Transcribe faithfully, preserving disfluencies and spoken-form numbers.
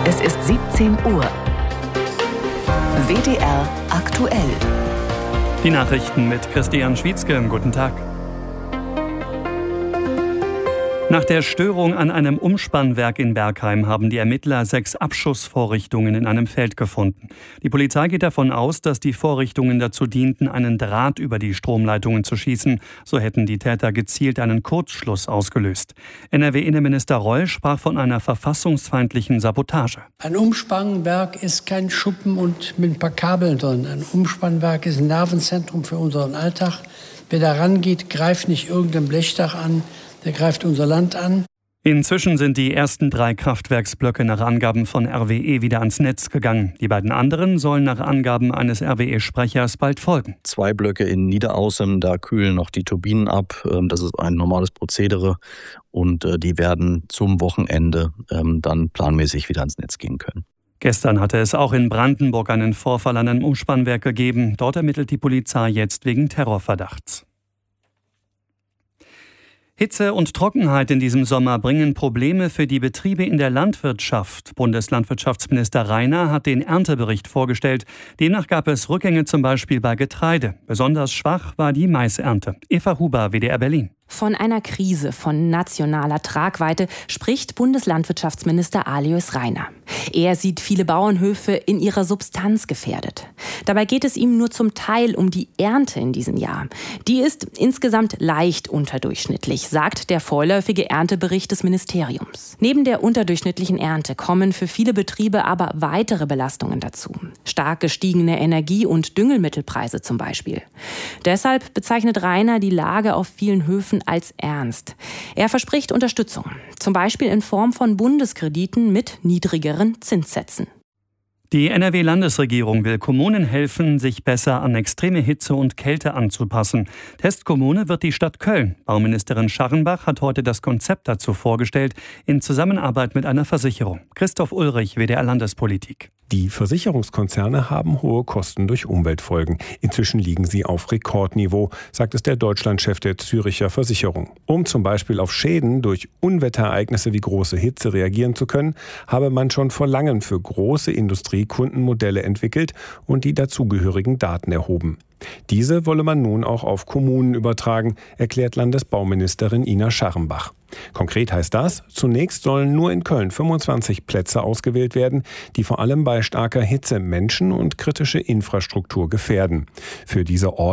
Es ist siebzehn Uhr. W D R aktuell. Die Nachrichten mit Christian Schwietzke. Guten Tag. Nach der Störung an einem Umspannwerk in Bergheim haben die Ermittler sechs Abschussvorrichtungen in einem Feld gefunden. Die Polizei geht davon aus, dass die Vorrichtungen dazu dienten, einen Draht über die Stromleitungen zu schießen. So hätten die Täter gezielt einen Kurzschluss ausgelöst. N R W-Innenminister Reul sprach von einer verfassungsfeindlichen Sabotage. Ein Umspannwerk ist kein Schuppen und mit ein paar Kabeln drin. Ein Umspannwerk ist ein Nervenzentrum für unseren Alltag. Wer da rangeht, greift nicht irgendein Blechdach an. Der greift unser Land an. Inzwischen sind die ersten drei Kraftwerksblöcke nach Angaben von R W E wieder ans Netz gegangen. Die beiden anderen sollen nach Angaben eines R W E-Sprechers bald folgen. Zwei Blöcke in Niederaußem, da kühlen noch die Turbinen ab. Das ist ein normales Prozedere und die werden zum Wochenende dann planmäßig wieder ans Netz gehen können. Gestern hatte es auch in Brandenburg einen Vorfall an einem Umspannwerk gegeben. Dort ermittelt die Polizei jetzt wegen Terrorverdachts. Hitze und Trockenheit in diesem Sommer bringen Probleme für die Betriebe in der Landwirtschaft. Bundeslandwirtschaftsminister Rainer hat den Erntebericht vorgestellt. Demnach gab es Rückgänge zum Beispiel bei Getreide. Besonders schwach war die Maisernte. Eva Huber, W D R Berlin. Von einer Krise von nationaler Tragweite spricht Bundeslandwirtschaftsminister Alois Rainer. Er sieht viele Bauernhöfe in ihrer Substanz gefährdet. Dabei geht es ihm nur zum Teil um die Ernte in diesem Jahr. Die ist insgesamt leicht unterdurchschnittlich, sagt der vorläufige Erntebericht des Ministeriums. Neben der unterdurchschnittlichen Ernte kommen für viele Betriebe aber weitere Belastungen dazu. Stark gestiegene Energie- und Düngemittelpreise zum Beispiel. Deshalb bezeichnet Rainer die Lage auf vielen Höfen als ernst. Er verspricht Unterstützung, zum Beispiel in Form von Bundeskrediten mit niedrigeren Zinssätzen. Die N R W-Landesregierung will Kommunen helfen, sich besser an extreme Hitze und Kälte anzupassen. Testkommune wird die Stadt Köln. Bauministerin Scharrenbach hat heute das Konzept dazu vorgestellt, in Zusammenarbeit mit einer Versicherung. Christoph Ulrich, W D R Landespolitik. Die Versicherungskonzerne haben hohe Kosten durch Umweltfolgen. Inzwischen liegen sie auf Rekordniveau, sagt es der Deutschlandchef der Züricher Versicherung. Um zum Beispiel auf Schäden durch Unwetterereignisse wie große Hitze reagieren zu können, habe man schon vor langem für große Industriekunden Modelle entwickelt und die dazugehörigen Daten erhoben. Diese wolle man nun auch auf Kommunen übertragen, erklärt Landesbauministerin Ina Scharrenbach. Konkret heißt das, zunächst sollen nur in Köln fünfundzwanzig Plätze ausgewählt werden, die vor allem bei starker Hitze Menschen und kritische Infrastruktur gefährden. Für diese